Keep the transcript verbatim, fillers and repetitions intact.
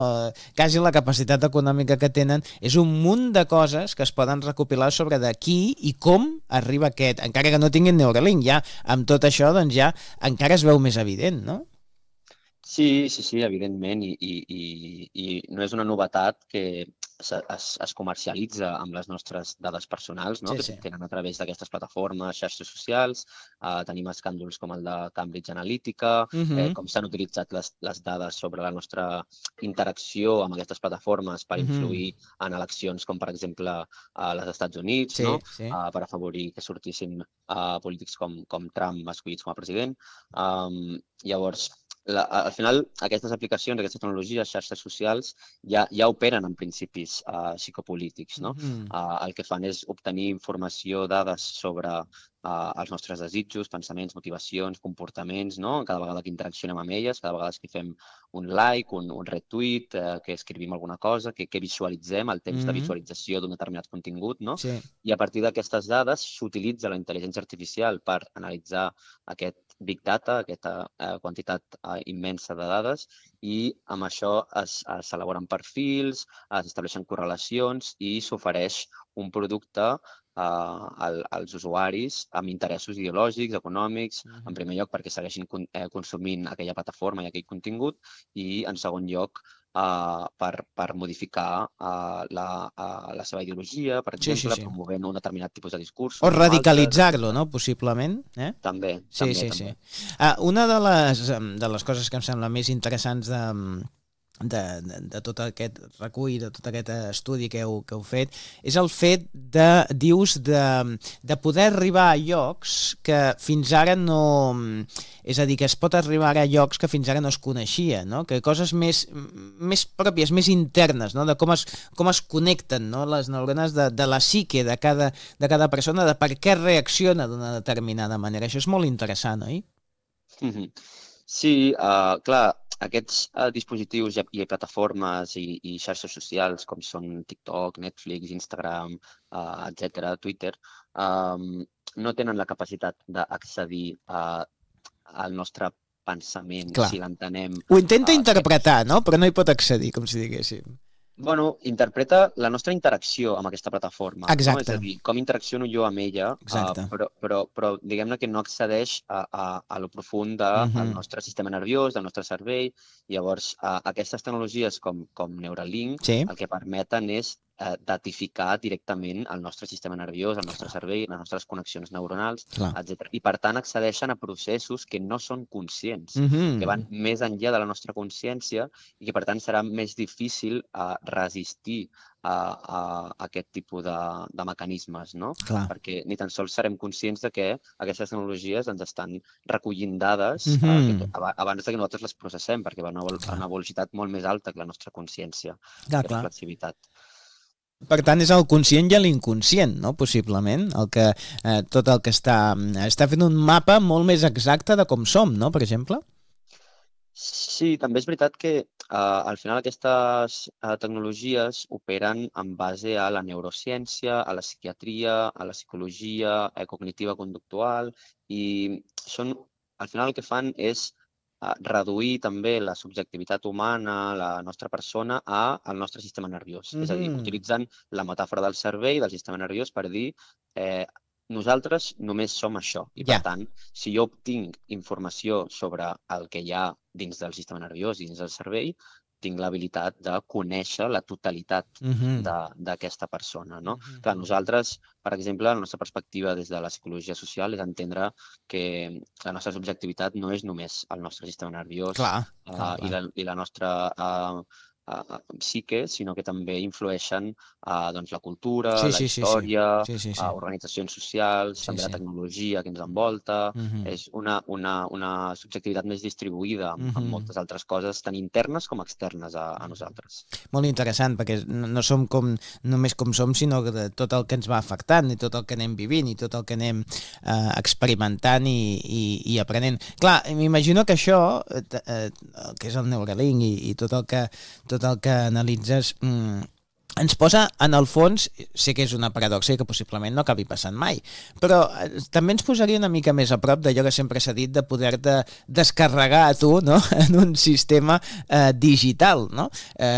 eh, quasi la capacitat econòmica que tenen, és un munt de coses que es poden recopilar sobre de qui i com arriba aquest, encara que no tinguin Neuralink, ja amb tot això doncs ja encara es veu més evident, no? Sí, sí, sí, evidentment, i, i, i, i no és una novetat que es, es, es comercialitza amb les nostres dades personals, no? Sí, Que sí. s'obtenen a través d'aquestes plataformes, xarxes socials. Eh, tenim escàndols com el de Cambridge Analytica, eh, Mhm, com s'han utilitzat les, les dades sobre la nostra interacció amb aquestes plataformes per mhm. influir en eleccions com, per exemple, a les Estats Units, Sí, no? sí. Eh, per afavorir que sortissin eh, polítics com, com Trump escollits com a president. Um, llavors, la, al final, aquestes aplicacions, aquestes tecnologies, xarxes socials, ja, ja operen en principis uh, psicopolítics, no? Mhm. Uh, el que fan és obtenir informació, dades sobre uh, els nostres desitjos, pensaments, motivacions, comportaments, no? Cada vegada que interaccionem amb elles, cada vegada que fem un like, un, un retweet, uh, que escrivim alguna cosa, que, que visualitzem, el temps de Mhm. visualització d'un determinat contingut, no? Sí. I a partir d'aquestes dades s'utilitza la intel·ligència artificial per analitzar aquest big data, aquesta eh, quantitat eh, immensa de dades, i amb això s'elaboren perfils, s'estableixen correlacions i s'ofereix un producte eh, al, als usuaris amb interessos ideològics, econòmics, en Mhm. primer lloc perquè segueixin con, eh, consumint aquella plataforma i aquell contingut, i en segon lloc Uh, per, per modificar uh, la, uh, la seva ideologia, per Sí, sí, exemple, sí. promovent un determinat tipus de O discursos o altres, radicalitzar-lo, etcètera. no?, possiblement, eh? També, Sí, també, sí, sí. també. Ah, una de les, em, de les coses que em sembla més interessants de, de, de, de tot aquest recull, de tot aquest estudi que heu, que heu fet, és el fet de, dius, de, de poder arribar a llocs que fins ara no... És a dir, que es pot arribar a llocs que fins ara no es coneixia, no? Que coses més, més pròpies, més internes, no? De com es, com es connecten, no? Les neurones de, de la psique de cada, de cada persona, de per què reacciona d'una determinada manera. Això és molt interessant, oi? Mhm. Sí, uh, clar, aquests uh, dispositius i, i plataformes i, i xarxes socials com són TikTok, Netflix, Instagram, uh, etcètera, Twitter, um, no tenen la capacitat d'accedir uh, al nostre pensament, Clar. si l'entenem Ho intenta uh, que, interpretar, no? Però no hi pot accedir, com si diguéssim. bueno, interpreta la nostra interacció amb aquesta plataforma, no? És Exacte, a dir, com interacciono jo amb ella, uh, exacte. però, però, però diguem-ne que no accedeix a, a, a lo profund del Mhm. nostre sistema nerviós, del nostre cervell. Llavors, uh, aquestes tecnologies com, com Neuralink Sí. el que permeten és uh, datificar directament el nostre sistema nerviós, el nostre cervell, les nostres connexions neuronals, Clar. etcètera. I, per tant, accedeixen a processos que no són conscients, que van Mhm. més enllà de la nostra consciència i que, per tant, serà més difícil uh, resistir a, a, a aquest tipus de, de mecanismes, no? Clar. Perquè ni tan sols serem conscients de que aquestes tecnologies ens estan recollint dades uh, que, Mhm. abans de que nosaltres les processem, perquè van a Clar. una velocitat molt més alta que la nostra consciència Clar, i clar. reflexivitat. Per tant, és el conscient i l'inconscient, no?, possiblement, el que, eh, tot el que està, està fent un mapa molt més exacte de com som, no?, per exemple? Sí, també és veritat que uh, al final aquestes uh, tecnologies operen en base a la neurociència, a la psiquiatria, a la psicologia eh, cognitiva conductual, i són, al final el que fan és uh, reduir també la subjectivitat humana, la nostra persona, a, al nostre sistema nerviós. És a dir, Mhm. utilitzen la metàfora del cervell, del sistema nerviós, per dir eh, nosaltres només som això. I, per Ja. tant, si jo obtinc informació sobre el que hi ha dins del sistema nerviós i dins del cervell, tinc l'habilitat de conèixer la totalitat Mhm. d'aquesta persona, no? Clar, Mhm. nosaltres, per exemple, la nostra perspectiva des de la psicologia social és entendre que la nostra subjectivitat no és només el nostre sistema nerviós Clar, clar, uh, i, clar. la, i la nostra uh, uh, psique, sinó que també influeixen uh, doncs, la cultura, Sí, la sí, sí, sí. història, Sí, sí, sí. uh, organitzacions socials, Sí, també la sí. tecnologia que ens envolta. Mhm. És una, una, una subjectivitat més distribuïda amb, amb Mhm. moltes altres coses, tant internes com externes a, a nosaltres. Molt interessant, perquè no, no som com, només com som, sinó que de tot el que ens va afectant, i tot el que anem vivint, i tot el que anem eh, experimentant i, i, i aprenent. Clar, m'imagino que això, eh, eh, el que és el Neuralink i, i tot el que, tot el que analitzes, mm, ens posa, en el fons, sé que és una paradoxa i que possiblement no acabi passant mai, però eh, també ens posaria una mica més a prop d'allò que sempre s'ha dit de poder-te descarregar a tu, no?, en un sistema eh, digital, no? Eh,